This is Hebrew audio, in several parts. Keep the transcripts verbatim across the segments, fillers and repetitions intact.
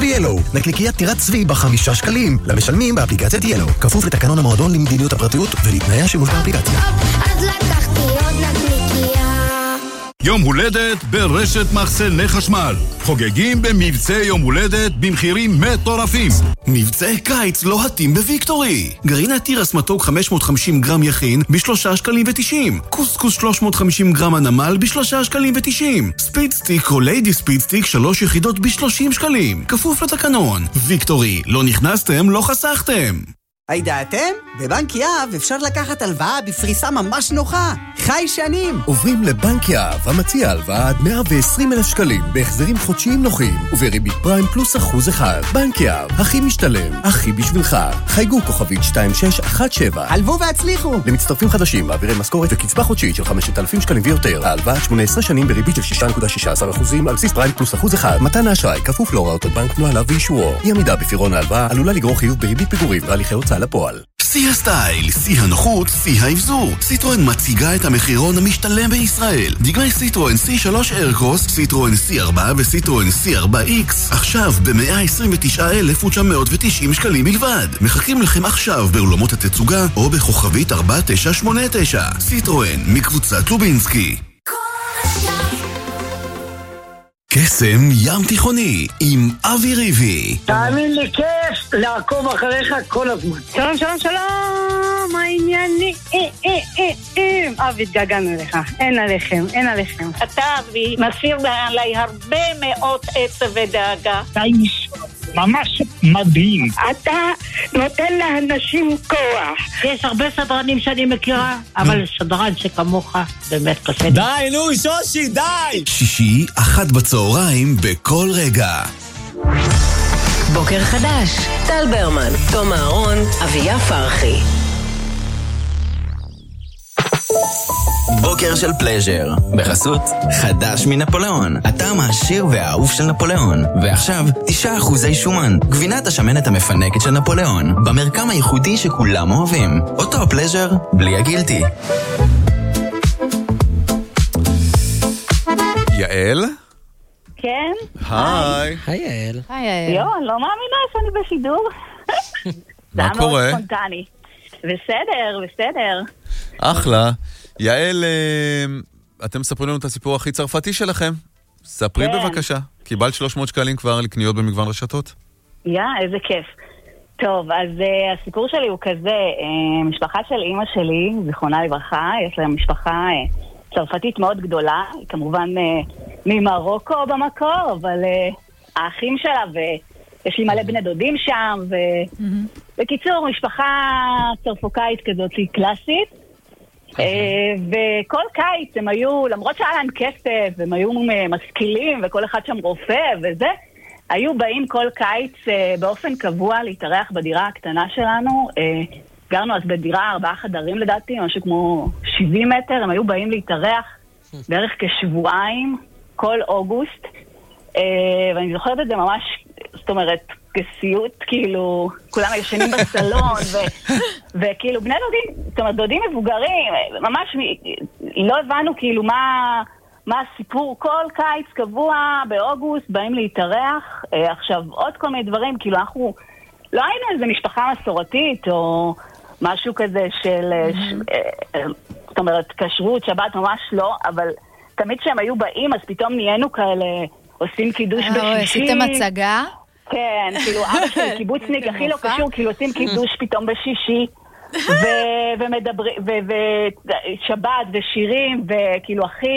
צבי ילו. נקניקיית טירת צבי בחמישה שקלים. למשלמים באפליקציית ילו. כפוף לתקנון המועדון למדיניות הפרטיות ולתנאי השימוש באפליקציה. אז לקחתי עוד נקניקייה. יום הולדת ברשת מחסני חשמל. חוגגים במבצע יום הולדת במחירים מטורפים. מבצעי קיץ לוהטים בוויקטורי. גרעינת תירס מתוק חמש מאות וחמישים גרם יכין בשלושה שקלים ותשעים. קוסקוס שלוש מאות וחמישים גרם הנמל בשלושה שקלים ותשעים. ספיד סטיק או ליידי ספיד סטיק שלוש יחידות בשלושים שקלים. כפוף לתקנון. ויקטורי, לא נכנסתם, לא חסכתם. הידעתם? בבנק יהב אפשר לקחת הלוואה בפריסה ממש נוחה. חי שנים. עוברים לבנק יהב, המציע הלוואה עד מאה ועשרים אלף שקלים, בהחזרים חודשיים נוחים, ובריבית פריים פלוס אחוז אחד. בנק יהב, הכי משתלם, הכי בשבילך. חייגו כוכבית שתיים שש אחת שבע. הלוו והצליחו. למצטרפים חדשים, מעבירי משכורת וקצבה חודשית של חמשת אלפים שקלים ויותר. ההלוואה שמונה עשרה שנים בריבית של שישה נקודה שישה עשר אחוז על בסיס פריים פלוס אחוז אחד. מתן האשראי כפוף להוראות הבנק, נוהליו ואישורו. אי עמידה בפירעון ההלוואה עלולה לגרור חיוב בריבית פיגורים והליכי הוצאה לפועל. שיא הסטייל, שיא הנוחות, שיא האבזור. סיטרואן מציגה את המחירון המשתלם בישראל. דגמי סיטרואן סי שלוש איירקרוס, סיטרואן סי ארבע וסיטרואן סי ארבע איקס. עכשיו ב-מאה עשרים ותשעה אלף ותשע מאות ותשעים שקלים בלבד. מחכים לכם עכשיו באולמות התצוגה או בכוכבית ארבע תשע שמונה תשע. סיטרואן מקבוצת לובינסקי. קסם ים תיכוני עם אבי ריבי. תאמין לי, כיף לעקוב אחריך כל הזמן. שלום, שלום, שלום, מה הענייני? אבי, התגעגענו אליך, אין עליכם, אין עליכם. אתה, אבי, מסיר עליי הרבה מאוד עצב ודאגה. אתה איש ממש מדהים. אתה נותן לאנשים כוח. יש הרבה סדרנים שאני מכירה, אבל סדרן שכמוך באמת קשה. די, נו, שושי, די! שישי, אחת בצהריים, בכל רגע. בוקר חדש, טל ברמן, תום אהרון, אביה פרחי. בוקר של פלז'ר, בחסות חדש מנפוליאון, הטעם העשיר והאהוב של נפוליאון. ועכשיו תשעה אחוזי שומן, גבינת השמנת המפנקת של נפוליאון, במרקם הייחודי שכולם אוהבים. אותו פלז'ר בלי הגילטי. יעל? כן? היי. היי יעל. היי יעל. יו, אני לא מאמינה שאני בשידור. מה קורה? זה מאוד ספונטני. בסדר, בסדר. אחלה. יעל, אתם מספרים לנו את הסיפור הכי צרפתי שלכם. ספרי כן. בבקשה. קיבלת שלוש מאות שקלים כבר לקניות במגוון רשתות? יא, איזה כיף. טוב, אז uh, הסיפור שלי הוא כזה, uh, משפחה של אמא שלי, זיכרונה לברכה, יש לה משפחה uh, צרפתית מאוד גדולה, כמובן uh, ממרוקו במקור, אבל uh, האחים שלה, ויש לי מלא בני דודים שם, ובקיצור, משפחה צרפוקאית כזאת קלאסית, וכל קיץ הם היו, למרות שהיה להם כסף, הם היו משכילים, וכל אחד שם רופא וזה, היו באים כל קיץ באופן קבוע להתארח בדירה הקטנה שלנו. גרנו אז בדירה ארבעה חדרים לדעתי, משהו כמו שבעים מטר, הם היו באים להתארח בערך כשבועיים, כל אוגוסט, ואני זוכרת את זה ממש, זאת אומרת, כסיוט, כאילו, כולם ישנים בסלון, ו- וכאילו, בני דודים, זאת אומרת, דודים מבוגרים, ממש לא הבנו כאילו מה, מה הסיפור. כל קיץ קבוע באוגוסט, באים להתארח. עכשיו, עוד כל מיני דברים, כאילו, אנחנו לא היינו איזה משפחה מסורתית, או משהו כזה של, ש- זאת אומרת, כשרות, שבת, ממש לא, אבל תמיד כשהם היו באים, אז פתאום נהיינו כאלה, עושים קידוש בשישי. עשיתם הצגה? כן, כאילו אבא שלי קיבוצניק, הכי לא קשור, כאילו עושים קידוש פתאום בשישי, ומדברים, ושבת ושירים, וכאילו הכי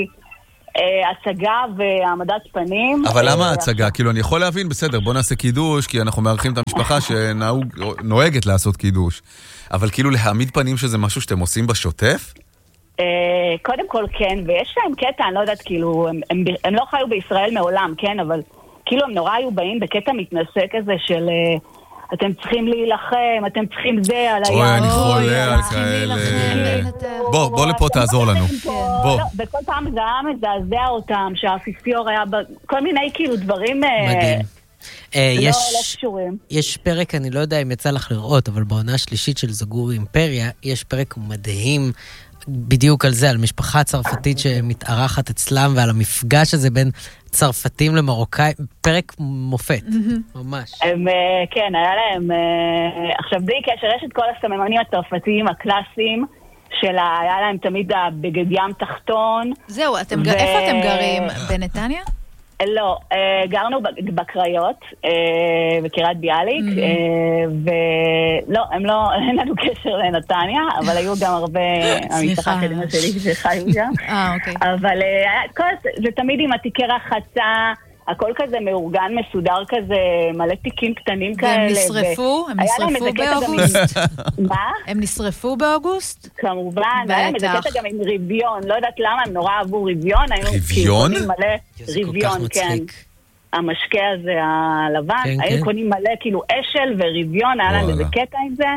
הצגה והעמדת פנים. אבל למה הצגה? כאילו אני יכול להבין, בסדר, בוא נעשה קידוש, כי אנחנו מארחים את המשפחה שנוהגת לעשות קידוש. אבל כאילו להעמיד פנים שזה משהו שאתם עושים בשוטף? קודם כל כן, ויש להם קטע, אני לא יודעת, כאילו, הם לא חיו בישראל מעולם, כן, אבל כאילו הם נורא היו באים בקטע מתנשא כזה של אתם צריכים להילחם, אתם צריכים זה על היער. אוי, אני חולה על כאלה. בוא, בוא לפה תעזור לנו. בוא. בכל פעם זה היה מזעזע אותם, שהאפיפיור היה כל מיני כאילו דברים לא קשורים. יש פרק, אני לא יודע אם יצא לך לראות, אבל בעונה השלישית של זגורי אימפריה, יש פרק מדהים, בדיוק על זה, על משפחה צרפתית שמתארחת אצלם, ועל המפגש הזה בין צרפתים למרוקאים, פרק מופת, ממש. הם, כן, היה להם, עכשיו בלי קשר, יש את כל הסממנים הצרפתיים הקלאסיים, שלה, היה להם תמיד הבגד ים תחתון. זהו, אתם, ו... איפה אתם גרים? בנתניה? לא, גרנו בקריות, בקריית ביאליק, ולא, הם לא, אין לנו קשר לנתניה, אבל היו גם הרבה, המשפחה של אמא שלי שחיו שם. אה, אוקיי. אבל זה תמיד עם התיקי רחצה, הכל כזה מאורגן, מסודר כזה, מלא תיקים קטנים כאלה. והם נשרפו? הם נשרפו באוגוסט? מה? הם נשרפו באוגוסט? כמובן, היה להם איזה קטע גם עם ריביון, לא יודעת למה, הם נורא אהבו ריביון. ריביון? ריביון, כן. המשקה הזה הלבן, היו קונים מלא כאילו אשל וריביון, היה להם איזה קטע עם זה.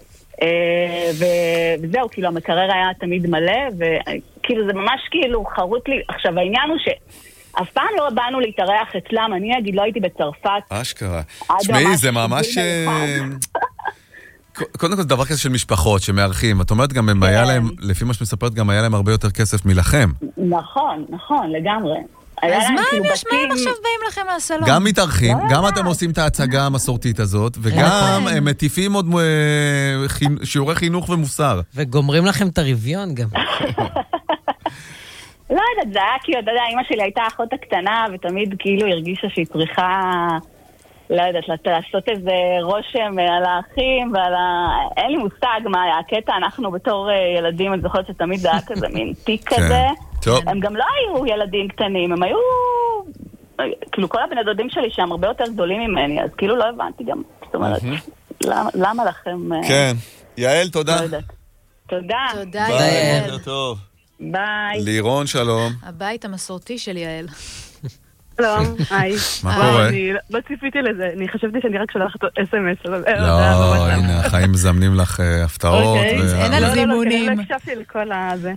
וזהו, כאילו המקרר היה תמיד מלא, וכאילו זה ממש כאילו חרוט לי. עכשיו העניין הוא ש... אף פעם לא באנו להתארח אצלם, אני אגיד, לא הייתי בצרפת. אשכרה. תשמעי, זה ממש... קודם כל זה דבר כזה של משפחות שמארחים. את אומרת גם, היה להם, לפי מה שמספרת, גם היה להם הרבה יותר כסף מלכם. נכון, נכון, לגמרי. אז מה הם עכשיו באים לכם לסלון? גם מתארחים, גם אתם עושים את ההצגה המסורתית הזאת, וגם הם מטיפים עוד שיעורי חינוך ומוסר. וגומרים לכם את הרביון גם. לא יודעת, זה היה כאילו, אתה יודע, אמא שלי הייתה אחות הקטנה, ותמיד כאילו הרגישה שהיא צריכה, לא יודעת, לעשות איזה רושם על האחים, ועל ה... אין לי מושג מה היה הקטע, אנחנו בתור ילדים, אני זוכרת שתמיד זה היה כזה מין תיק כזה. הם גם לא היו ילדים קטנים, הם היו, כאילו כל הבני דודים שלי שהם הרבה יותר גדולים ממני, אז כאילו לא הבנתי גם, זאת אומרת, למה לכם... כן, יעל, תודה. תודה. תודה, יעל. טוב. ביי. לירון, שלום. הבית המסורתי של יעל. שלום, היי. מה קורה? אני לא ציפיתי לזה, אני חשבתי שאני רק שולחת אס אם אס. לא, הנה, החיים מזמנים לך הפתעות. אין על זימונים. לא הקשבתי לכל הזה.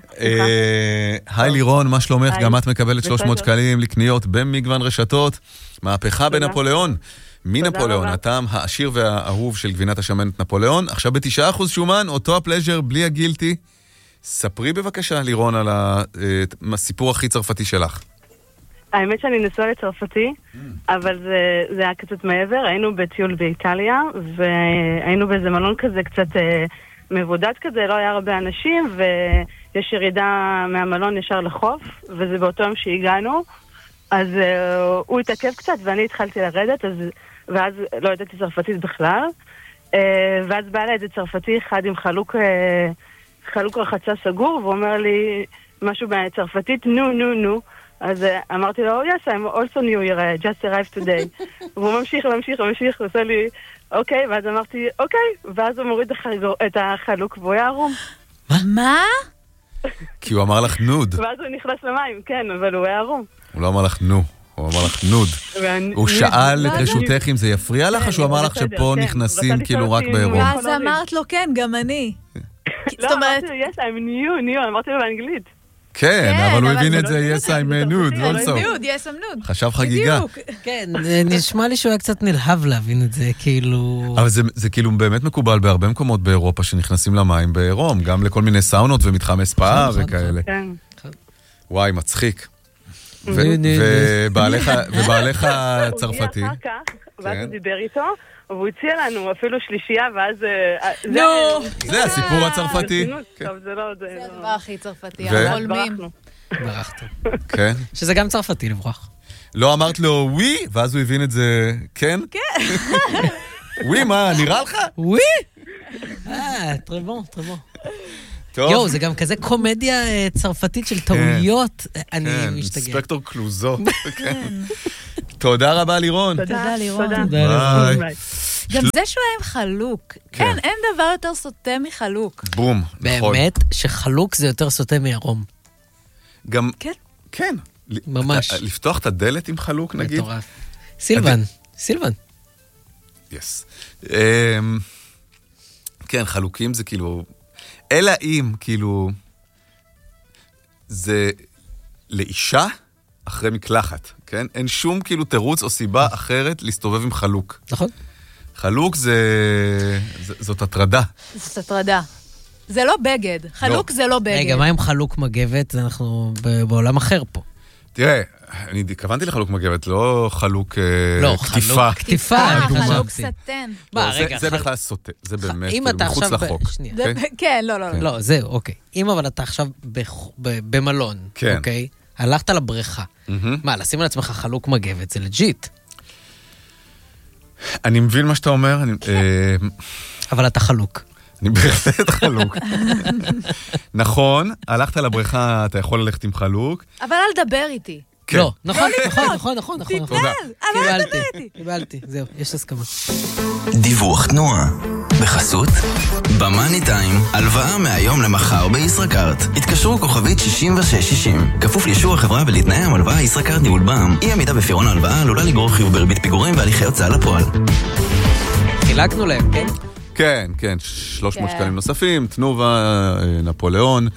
היי לירון, מה שלומך? גם את מקבלת שלוש מאות שקלים לקניות במגוון רשתות. מהפכה בנפוליאון. מנפוליאון, הטעם העשיר והאהוב של גבינת השמנת נפוליאון. עכשיו ב-תשעה אחוז שומן, אותו הפלז'ר בלי הגילטי. ספרי בבקשה, לירון, על הסיפור הכי צרפתי שלך. האמת שאני נשואה לצרפתי, אבל זה, זה היה קצת מעבר. היינו בטיול באיטליה, והיינו באיזה מלון כזה קצת אה, מבודד כזה, לא היה הרבה אנשים, ויש ירידה מהמלון ישר לחוף, וזה באותו יום שהגענו. אז אה, הוא התעכב קצת, ואני התחלתי לרדת, אז, ואז לא ידעתי צרפתית בכלל. אה, ואז בא לה איזה צרפתי אחד עם חלוק... אה, חלוק רחצה סגור, והוא אומר לי משהו בצרפתית, נו, נו, נו. אז אמרתי לו, yes, I'm also new here, I just arrived today. והוא ממשיך, ממשיך, ממשיך, הוא עושה לי, אוקיי, ואז אמרתי, אוקיי, ואז הוא מוריד את החלוק, והוא היה ערום. מה? כי הוא אמר לך נוד. ואז הוא נכנס למים, כן, אבל הוא היה ערום. הוא לא אמר לך נו, הוא אמר לך נוד. הוא שאל את רשותך אם זה יפריע לך, או שהוא אמר לך שפה נכנסים כאילו רק בעירום? ואז אמרת לו, כן, גם אני. לא, אמרתי לו, yes, I'm new, new, אמרתי לו באנגלית. כן, אבל הוא הבין את זה, yes, I'm nude, also. nude, yes, I'm nude. חשב חגיגה. כן, נשמע לי שהוא היה קצת נלהב להבין את זה, כאילו... אבל זה כאילו באמת מקובל בהרבה מקומות באירופה שנכנסים למים בעירום, גם לכל מיני סאונות ומתחמי ספאה וכאלה. וואי, מצחיק. ובעליך הצרפתי. אחר כך, ואז הוא דיבר איתו, והוא הציע לנו אפילו שלישייה, ואז... נו! זה הסיפור הצרפתי. זה לא... זה הדבר הכי צרפתי, העולמים. ברחת. כן. שזה גם צרפתי לברוח. לא אמרת לו ווי, ואז הוא הבין את זה, כן? כן. ווי, מה, נראה לך? ווי? אה, טרבון, טרבון. יואו, זה גם כזה קומדיה צרפתית של טעויות. אני משתגע. כן, ספקטור קלוזו. תודה רבה, לירון. תודה, לירון. ביי. גם זה שהוא היה עם חלוק. כן, אין דבר יותר סוטה מחלוק. בום, נכון. באמת שחלוק זה יותר סוטה מערום. גם... כן. כן. ממש. לפתוח את הדלת עם חלוק, נגיד. מטורף. סילבן, סילבן. יס. כן, חלוקים זה כאילו... אלא אם, כאילו... זה לאישה אחרי מקלחת, כן? אין שום כאילו תירוץ או סיבה אחרת להסתובב עם חלוק. נכון. חלוק זה... זאת הטרדה. זאת הטרדה. זה לא בגד. חלוק זה לא בגד. רגע, מה עם חלוק מגבת? אנחנו בעולם אחר פה. תראה, אני כוונתי לחלוק מגבת, לא חלוק כתיפה. כתיפה. חלוק סטן. זה בכלל סוטה, זה באמת מחוץ לחוק. כן, לא, לא. לא, זהו, אוקיי. אם אבל אתה עכשיו במלון, אוקיי? הלכת לבריכה. מה, לשים על עצמך חלוק מגבת, זה לג'יט. אני מבין מה שאתה אומר. אבל אתה חלוק. אני בהחלט חלוק. נכון, הלכת לבריכה, אתה יכול ללכת עם חלוק. אבל אל דבר איתי. לא, נכון, נכון, נכון, נכון. תתנהל, אבל אל דבר איתי. קיבלתי, זהו, יש הסכמה. דיווח תנועה. בחסות במאני טיים, הלוואה מהיום למחר בישראכרט. התקשרו כוכבית שישים ושש שישים. כפוף לאישור החברה ולתנאי המלוואה ישראכרט ניהול בע"מ. אי עמידה בפירעון ההלוואה עלולה לגרור חיוב בריבית פיגורים והליכי הוצאה לפועל. חילקנו להם, כן? כן, כן, שלוש מאות שקלים נוספים, תנובה, נפוליאון,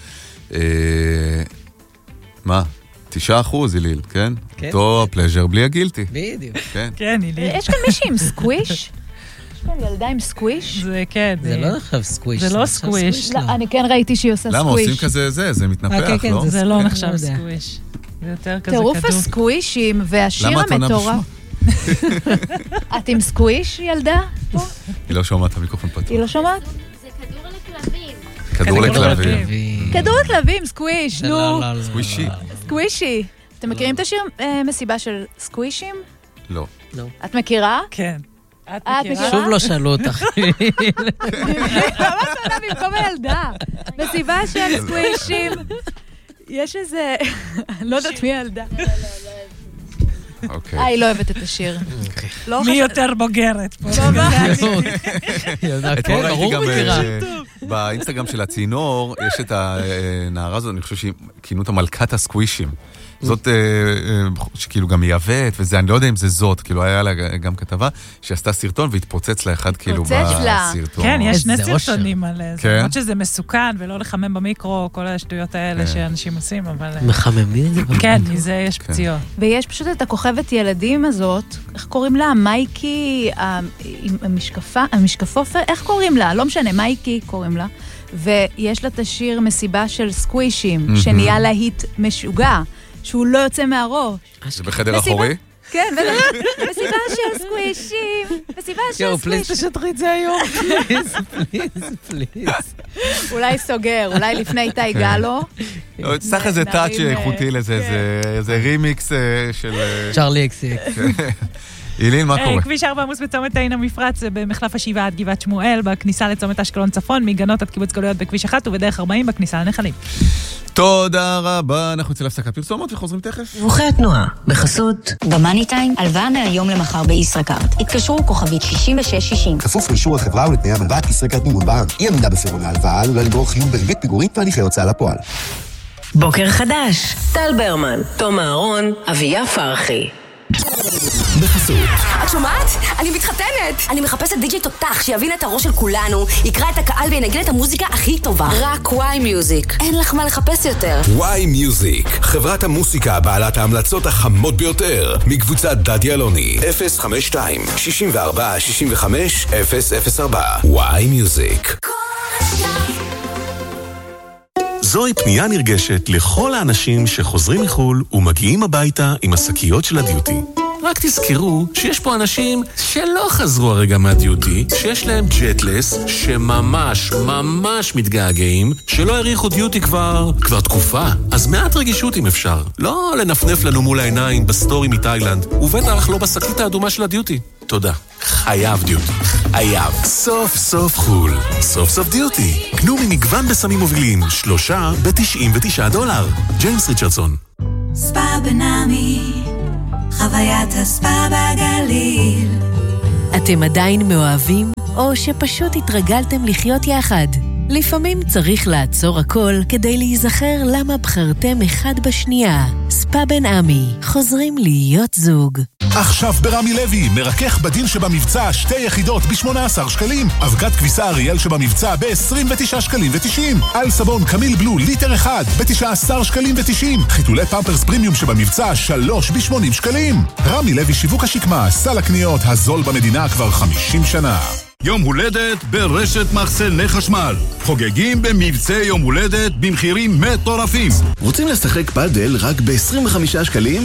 מה? תשעה אחוז, איליל, כן? אותו הפלז'ר בלי הגילטי. בדיוק. כן, איליל. יש כאן מישהי עם סקוויש? יש כאן ילדה עם סקוויש? זה כן. זה לא נחשב סקוויש. זה לא סקוויש. אני כן ראיתי שהיא עושה סקוויש. למה עושים כזה זה? זה מתנפח, לא? זה לא נחשב סקוויש. זה יותר כזה כדור. טירוף הסקווישים והשיר המטורף. את עם סקוויש, ילדה? היא לא שומעת, המיקרופון פתוח. היא לא שומעת? זה כדור לכלבים. כדור לכלבים. כדור לכלבים, סקוויש, נו. סקווישי. סקווישי. אתם מכירים את השיר מסיבה של סקווישים? לא. את מכירה? כן. את מכירה? שוב לא שאלו אותך. ממש עונה במקום הילדה. מסיבה של סקווישים. יש איזה... אני לא יודעת מי הילדה. אה, היא לא אוהבת את השיר. מי יותר בוגרת פה? אתמול ראיתי גם באינסטגרם של הצינור, יש את הנערה הזאת, אני חושב שהיא כינו אותה מלכת הסקווישים. זאת שכאילו גם מייבאת, וזה, אני לא יודע אם זה זאת, כאילו היה לה גם כתבה, שעשתה סרטון והתפוצץ לה אחד כאילו בסרטון. כן, יש שני סרטונים על זה. למרות שזה מסוכן, ולא לחמם במיקרו, כל השטויות האלה שאנשים עושים, אבל... מחממים את זה במיקרו. כן, מזה יש פציעות. ויש פשוט את הכוכבת ילדים הזאת, איך קוראים לה? מייקי, המשקפופר, איך קוראים לה? לא משנה, מייקי קוראים לה. ויש לה את השיר מסיבה של סקווישים, שנהיה להיט משוגע. שהוא לא יוצא מהראש. זה בחדר אחורי? כן, מסיבה של סקווישים, מסיבה של סקווישים. יואו, פליז תשטרי את זה היום. פליז, פליז, פליז. אולי סוגר, אולי לפני איתי גלו. צריך איזה טאץ' איכותי לזה, זה רימיקס של... צ'רלי אקסי אקס. אילין, מה קורה? כביש ארבע עמוס בצומת עין המפרץ, במחלף השבעה עד גבעת שמואל, בכניסה לצומת אשקלון צפון, מגנות עד קיבוץ גלויות בכביש אחת, ובדרך ארבעים בכניסה לנחלים. תודה רבה, אנחנו נצא להפסקת פרסומות וחוזרים תכף. דיווחי התנועה, בחסות במאני טיים, הלוואה מהיום למחר בישראכרט. התקשרו כוכבית שישים ושש שישים. כפוף לאישור החברה ולתנאי המלוואת ישראכרט ניהול בע"מ. אי עמידה בפירעון ההלוואה עלולה לגרור חיוב בריבית פיגורים והליכי הוצאה לפועל. בוקר חדש, טל ברמן, תום אהרון, אביה פרחי. בחסות. את שומעת? אני מתחתנת! אני מחפשת די-ג'יי תותח שיבין את הראש של כולנו, יקרא את הקהל וינגן את המוזיקה הכי טובה. רק וואי מיוזיק. אין לך מה לחפש יותר. וואי מיוזיק, חברת המוסיקה בעלת ההמלצות החמות ביותר, מקבוצת דדי אלוני. אפס חמש שתיים שישים וארבע שישים וחמש אפס אפס ארבע. וואי מיוזיק. זוהי פנייה נרגשת לכל האנשים שחוזרים מחול ומגיעים הביתה עם השקיות של הדיוטי. רק תזכרו שיש פה אנשים שלא חזרו הרגע מהדיוטי, שיש להם ג'טלס, שממש ממש מתגעגעים, שלא הריחו דיוטי כבר, כבר תקופה. אז מעט רגישות אם אפשר. לא לנפנף לנו מול העיניים בסטורי מתאילנד, ובטח לא בשקית האדומה של הדיוטי. תודה. חייב דיוטי. חייב. סוף סוף חול. סוף סוף דיוטי. קנו ממגוון בסמים מובילים, שלושה ב-תשעים ותשעה דולר. ג'יימס ריצ'רדסון. ספא בנעמי, חוויית הספא בגליל. אתם עדיין מאוהבים, או שפשוט התרגלתם לחיות יחד? לפעמים צריך לעצור הכל כדי להיזכר למה בחרתם אחד בשנייה. ספא בנעמי, חוזרים להיות זוג. עכשיו ברמי לוי, מרכך בדין שבמבצע שתי יחידות ב-שמונה עשר שקלים, אבקת כביסה אריאל שבמבצע ב-עשרים ותשעה שקלים ו-תשעים, על סבון קמיל בלו ליטר אחד ב-תשעה עשר שקלים ו-תשעים, חיתולי פמפרס פרימיום שבמבצע שלוש ב-שמונים שקלים. רמי לוי שיווק השקמה, סל הקניות הזול במדינה כבר חמישים שנה. יום הולדת ברשת מחסני חשמל. חוגגים במבצע יום הולדת במחירים מטורפים. רוצים לשחק פאדל רק ב-עשרים וחמישה שקלים?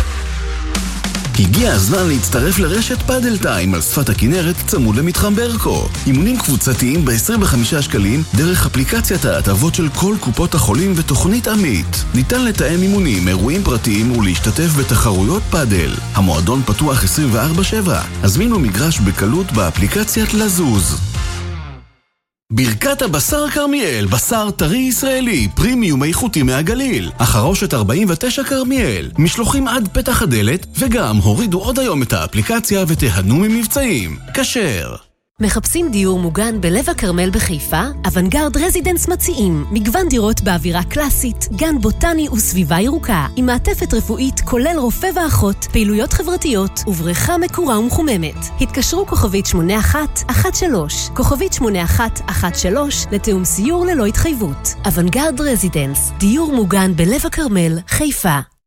הגיע הזמן להצטרף לרשת פאדל טיים על שפת הכנרת צמוד למתחם ברקו. אימונים קבוצתיים ב-עשרים וחמישה שקלים דרך אפליקציית ההטבות של כל קופות החולים ותוכנית עמית. ניתן לתאם אימונים, אירועים פרטיים ולהשתתף בתחרויות פאדל. המועדון פתוח עשרים וארבע שבע. הזמינו מגרש בקלות באפליקציית לזוז. ברכת הבשר כרמיאל, בשר טרי ישראלי, פרימיום איכותי מהגליל. החרושת ארבעים ותשע כרמיאל, משלוחים עד פתח הדלת, וגם הורידו עוד היום את האפליקציה ותיהנו ממבצעים. כשר. מחפשים דיור מוגן בלב הכרמל בחיפה? אוונגרד רזידנס מציעים מגוון דירות באווירה קלאסית, גן בוטני וסביבה ירוקה, עם מעטפת רפואית כולל רופא ואחות, פעילויות חברתיות ובריכה מקורה ומחוממת. התקשרו כוכבית שמונה אחת אחת שלוש, כוכבית שמונה אחת אחת שלוש לתאום סיור ללא התחייבות. אוונגרד רזידנס, דיור מוגן בלב הכרמל, חיפה.